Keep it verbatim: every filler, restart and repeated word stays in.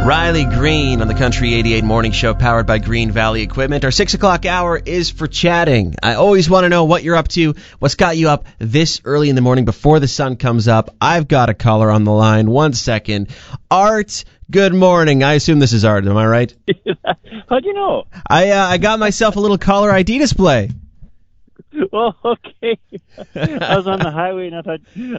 Riley Green on the Country eighty-eight Morning Show, powered by Green Valley Equipment. Our six o'clock hour is for chatting. I always want to know what you're up to, what's got you up this early in the morning before the sun comes up. I've got a caller on the line. One second. Art, good morning. I assume this is Art, am I right? How'd you know? I uh, I got myself a little caller I D display. Well, okay. I was on the highway and I thought